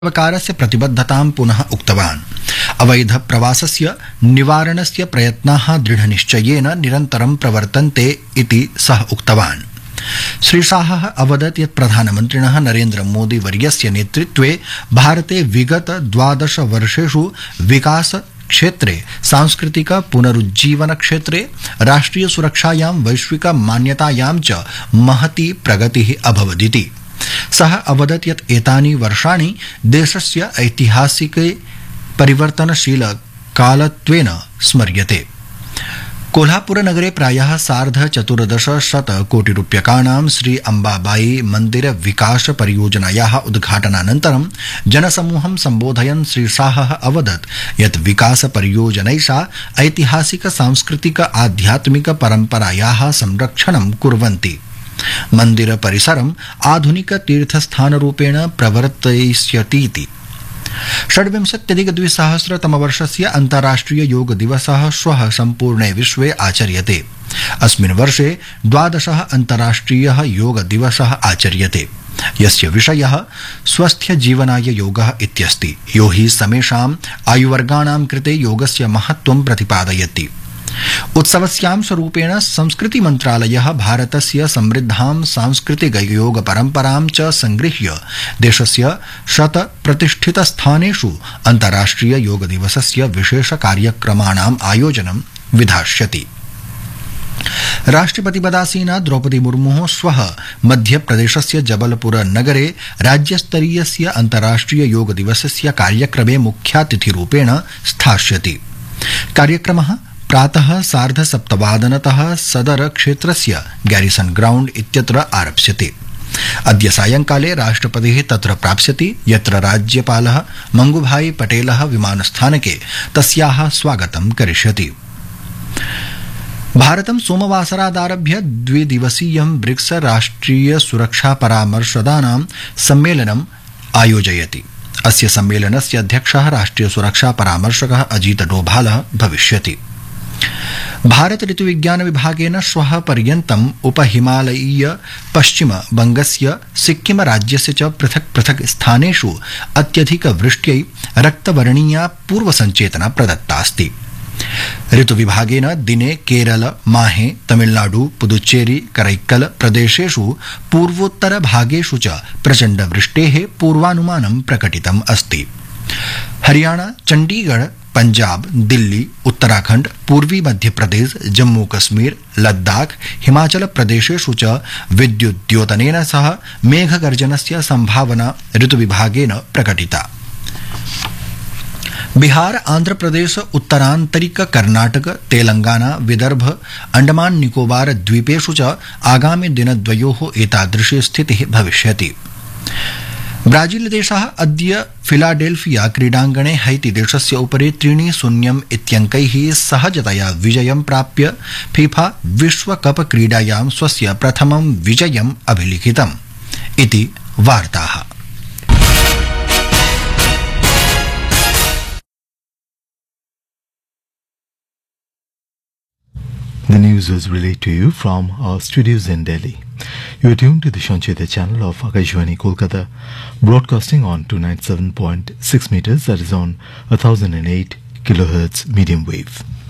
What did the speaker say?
सर्वकारस्य प्रतिबद्धतां पुनः उक्तवान्। अवैध प्रवासस्य निवारणस्य प्रयत्नाः दृढनिश्चयेन निरन्तरं प्रवर्तन्ते इति सः उक्तवान्। श्रीशाहः अवदत् यत् प्रधानमन्त्रिणः नरेन्द्र मोदी वर्यस्य नेतृत्वे भारते विगत 12 वर्षेषु विकास क्षेत्रे सांस्कृतिक पुनरुज्जीवन क्षेत्रे राष्ट्रिय सुरक्षायां वैश्विक मान्यतायां च महती प्रगतिः अभवदिति। सः अवदत् यत् एतानि वर्षाणि देशस्य ऐतिहासिके परिवर्तनशील कालत्वेन स्मर्यते। कोल्हापुरनगरे प्रायः 14.5 कोटिरूप्यकाणां श्री अम्बाबाई मंदिर विकास परियोजनायाः उद्घाटनानन्तरं जनसमूहं सम्बोधयन् श्री शाहः अवदत् यत् विकास परियोजनैषा ऐतिहासिक सांस्कृतिक आध्यात्मिक परम्परायाः संरक्षणं कुर्वन्ति। मंदिर परिसरम् आधुनिक तीर्थस्थानरूपेण प्रवर्तयिष्यतीति। 26-द्विसहस्रतमवर्षस्य अन्ताराष्ट्रिय योग दिवसः श्वः सम्पूर्णे विश्वे आचर्यते। अस्मिन् वर्षे 12 अन्ताराष्ट्रियः योग दिवसः आचर्यते, यस्य विषयः स्वस्थ जीवनाय योगः इत्यस्ति, यो हि समेषाम् आयुवर्गाणां कृते योगस्य महत्त्वं प्रतिपादयति। उत्सवस्यां स्वरूपेण संस्कृति मन्त्रालयः भारतस्य समृद्धां सांस्कृतिक योग परम्परां च संगृह्य देशस्य 100 प्रतिष्ठितस्थानेषु अन्ताराष्ट्रिय योग दिवसस्य विशेष कार्यक्रमाणाम् आयोजनं विधास्यति। राष्ट्रपतिपदासीना द्रौपदी मुर्मुः श्वः मध्यप्रदेशस्य जबलपुर नगरे राज्यस्तरीयस्य अन्ताराष्ट्रिय योग दिवसस्य कार्यक्रमे मुख्यातिथिरूपेण स्थास्यति। कार्यक्रमः प्रातः 7:30 सदर क्षेत्रस्य गैरिसन ग्राउंड इत्यत्र आरप्स्यते। अद्य सायंकाले राष्ट्रपतिः तत्र प्राप्स्यति, यत्र राज्यपालः मंगूभाई पटेलः विमानस्थानके तस्याः स्वागतं करिष्यति। भारतं सोमवासरादारभ्य 2 दिवसीयं ब्रिक्स राष्ट्रिय सुरक्षा परामर्शदानां सम्मेलनम् आयोजयति। अस्य सम्मेलनस्य अध्यक्षः राष्ट्रिय सुरक्षा परामर्शकः अजीत डोभालः भविष्यति। भारत ऋतुविज्ञान विभागेन श्वः पर्यन्तम् उपहिमालयीय पश्चिम बंगस्य सिक्किम राज्यस्य च पृथक् पृथक् स्थानेषु अत्यधिक वृष्ट्यै रक्तवर्णीया पूर्वसञ्चेतना प्रदत्तास्ति। ऋतुविभागेन दिने केरल, माहे, तमिलनाडु, पुदुच्चेरी, करैक्कल प्रदेशेषु पूर्वोत्तर भागेषु च प्रचण्ड वृष्टेः पूर्वानुमानं प्रकटितम् अस्ति। हरियाणा, चण्डीगढ़, पंजाब, दिल्ली, उत्तराखंड, पूर्वी मध्यप्रदेश, जम्मू कश्मीर, लद्दाख, हिमाचल प्रदेशेषु च विद्युद्योतनेन सह मेघगर्जनस्य संभावना ऋतुविभागेन प्रकटिता। बिहार, आंध्र प्रदेश, उत्तरांतरिक कर्नाटक, तेलंगाना, विदर्भ, अंडमान निकोबार द्वीपेषु च आगामि दिनद्वयोः एतादृशी स्थितिः भविष्यति। ब्राजील देशः अद्य फिलाडेल्फिया क्रीडाङ्गणे हैती देशस्य उपरि 3-0 इत्यङ्कैः सहजतया विजयं प्राप्य फीफा विश्वकप क्रीडायां स्वस्य प्रथमं विजयम् अभिलिखितम् इति वार्ताः। The news was relayed to you from our studios in Delhi. You are tuned to the Shancheta channel of Akashvani Kolkata, broadcasting on 297.6 meters, that is on 1008 kilohertz medium wave.